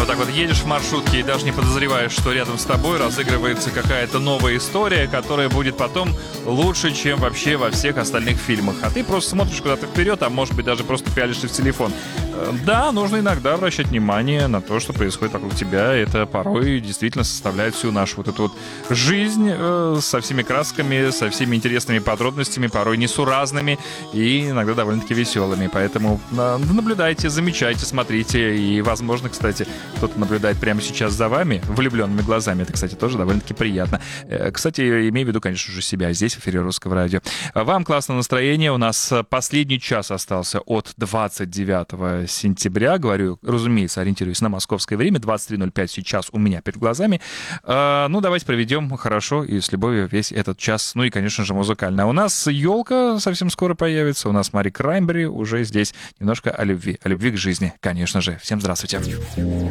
вот так вот едешь в маршрутке и даже не подозреваешь, что рядом с тобой разыгрывается какая-то новая история, которая будет потом лучше, чем вообще во всех остальных фильмах. А ты просто смотришь куда-то вперед, а может быть даже просто пялишься в телефон. Да, нужно иногда обращать внимание на то, что происходит вокруг тебя. Это порой действительно составляет всю нашу вот эту вот жизнь со всеми красками, со всеми интересными подробностями, порой несуразными и иногда довольно-таки веселыми. Поэтому наблюдайте, замечайте, смотрите. И, возможно, кстати, кто-то наблюдает прямо сейчас за вами влюбленными глазами. Это, кстати, тоже довольно-таки приятно. Кстати, имею в виду, конечно же, себя здесь, в эфире Русского радио. Вам классное настроение. У нас последний час остался от 29 сентября. Говорю, разумеется, ориентируюсь на московское время. 23:05 сейчас у меня перед глазами. Ну, давайте проведем хорошо и с любовью весь этот час. Ну и, конечно же, музыкально. А у нас елка совсем скоро появится. У нас Мари Краймбери уже здесь. Немножко о любви. О любви к жизни, конечно же. Всем здравствуйте.